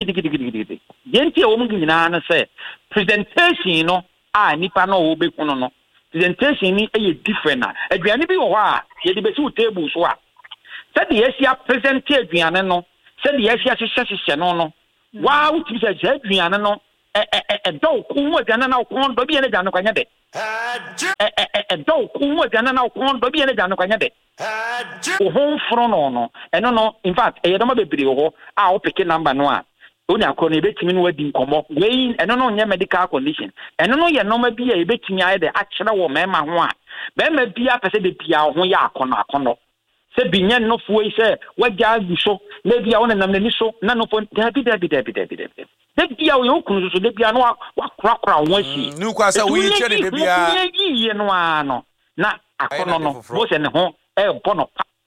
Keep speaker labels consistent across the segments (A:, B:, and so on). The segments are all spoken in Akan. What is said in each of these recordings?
A: gidi yenti e wo mu nyina na say presentation no nipa no wo be kuno no presentation ni e different na aduane bi wo ha ye de be si table so a said the Asia present aduane no said the Asia hyehyɛ no wow ti say aduane no do ku mo aduane na ko do bi ene aduane kwanya de do ku mo aduane na ko do bi ene aduane kwanya de o hon fro no eno no in fact e do ma bebre ho a o pick number no a oni akọ na ebetimi no wadi nkomo wey eno no nya medical condition eno no ye normal bi a ebetimi aye de akyere wo mema ho a mema bia pese de bia ho ya akono se binyen no fuwe se wagya aguso na bia wona nam nani so na no fo dabi de bia wo yokunu so de bia no wakrakra ho asi
B: nu kwa sa wo yi chere de bia
A: yi no ano na akono no bo se ne ho bono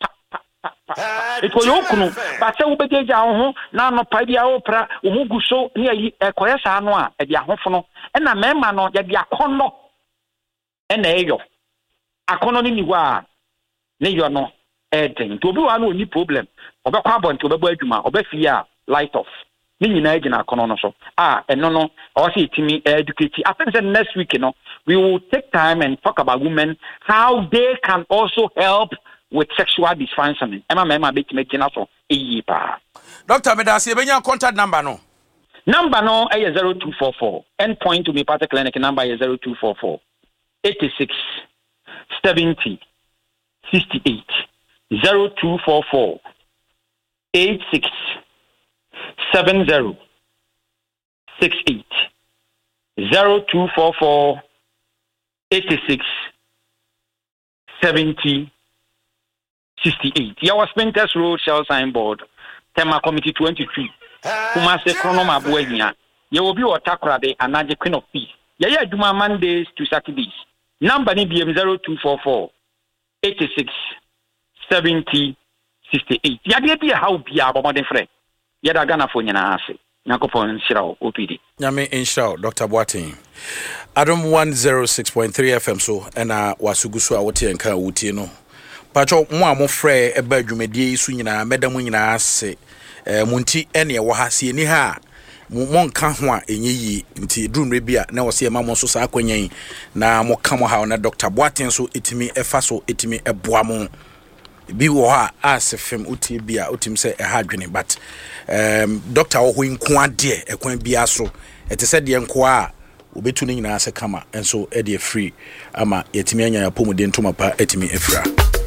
A: Eko yokunu ba se wo begeja ho na no pa bia wo pra wo guso ne ayi ekoye sa no a e bia hofo no e na mema no ya bia akono e na eyo akono ni wa ne yo no edin to bi wa no ni problem obekwa abonti obebo adwuma obefi a light off ni nyina agina akono no so eno no o se itimi educate I think that next week we will take time and talk about women how they can also help with sexual dysfunction. Emma bit making us pa.
B: Dr. Medasi, your contact number no?
A: Number no 0244. Endpoint to me party clinic number is 0244 86 70 68 0244 86 70 68 0244 86 70 68. Yawa Spinters Road Shell Signboard. Tema Committee 22. Kumase Chronoma Buenia. You will be Otakrade and Naja Queen of Peace. Yaya Duma Mondays to Saturdays. Number BM 0244 86 70 68. Yadia be a how be a modern friend. Yada Gana for Yana Ase. Nakopon Shirao OPD.
B: Yame Inshao, Dr. Boateng. Adam 106.3 FM so and Wasugusu Awati and Ka Utino. Pacho mo frɛ eba dwumadie isu nyina medam nyina ase munti ene wo ha se ni ha mo nka ho a enye yi nti drumre bia na wo se ma mo so sa akwanyan na mo ka mo ha na Dr. Boateng so etimi efa so etimi eboa mo bi wo ha asefem uti bia utim se ha dwene but doctor wo ho nko ade ekwan bia so ete se de nko a obetu ni nyina ase kama enso e de free ama yetimi anya ya pomuden to mapa etimi efra